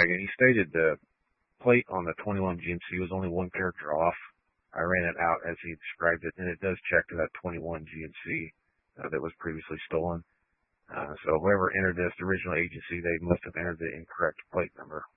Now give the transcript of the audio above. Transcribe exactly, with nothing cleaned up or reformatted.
wagon. He stated the plate on the twenty-one G M C was only one character off. I ran it out as he described it, and it does check to that twenty-one G M C uh, that was previously stolen. Uh, so whoever entered this original agency, they must have entered the incorrect plate number.